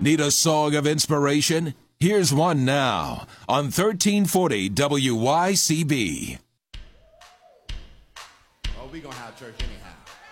Need a song of inspiration? Here's one now on 1340 WYCB. Oh, we gonna have church anyhow.